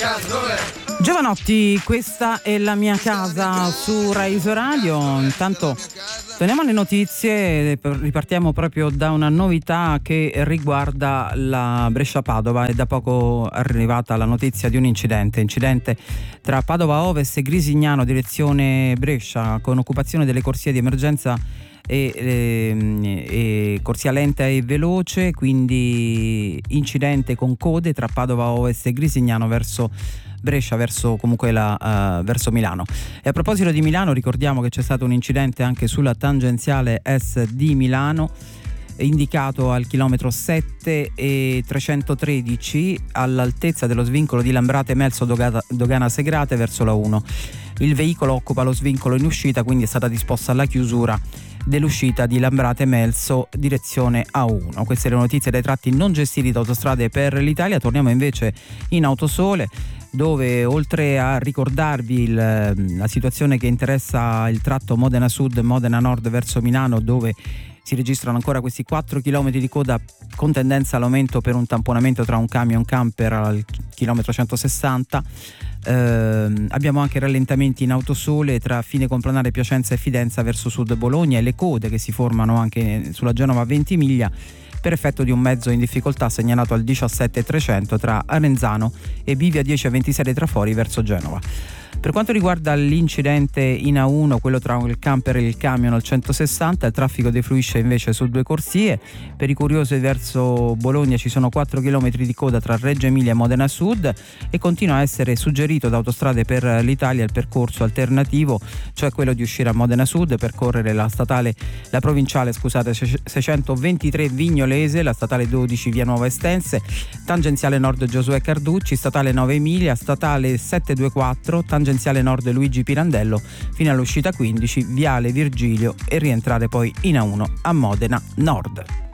casa dov'è? Giovanotti, questa è la mia casa su Rai Radio. Intanto torniamo alle notizie, ripartiamo proprio da una novità che riguarda la Brescia-Padova. È da poco arrivata la notizia di un incidente tra Padova Ovest e Grisignano direzione Brescia, con occupazione delle corsie di emergenza e corsia lenta e veloce, quindi incidente con code tra Padova Ovest e Grisignano verso Brescia, verso Milano. E a proposito di Milano, ricordiamo che c'è stato un incidente anche sulla tangenziale S di Milano, indicato al chilometro 7 e 313 all'altezza dello svincolo di Lambrate Melso Dogana Segrate verso la 1. Il veicolo occupa lo svincolo in uscita, quindi è stata disposta la chiusura dell'uscita di Lambrate Melso direzione A1. Queste le notizie dai tratti non gestiti da Autostrade per l'Italia. Torniamo invece in Autosole, dove oltre a ricordarvi la situazione che interessa il tratto Modena Sud, Modena Nord verso Milano, dove si registrano ancora questi 4 km di coda con tendenza all'aumento per un tamponamento tra un camion camper al chilometro 160. Abbiamo anche rallentamenti in Autosole tra Fine Complanare Piacenza e Fidenza verso Sud Bologna, e le code che si formano anche sulla Genova Ventimiglia per effetto di un mezzo in difficoltà segnalato al 17.300 tra Arenzano e Bivia 10.26 Trafori verso Genova. Per quanto riguarda l'incidente in A1, quello tra il camper e il camion al 160, il traffico defluisce invece su 2 corsie. Per i curiosi verso Bologna ci sono 4 km di coda tra Reggio Emilia e Modena Sud, e continua a essere suggerito da Autostrade per l'Italia il percorso alternativo, cioè quello di uscire a Modena Sud, percorrere la provinciale 623 Vignolese, la statale 12 Via Nuova Estense, tangenziale nord Giosuè Carducci, statale 9 Emilia, statale 724, tangenziale nord Luigi Pirandello fino all'uscita 15 Viale Virgilio, e rientrare poi in A1 a Modena Nord.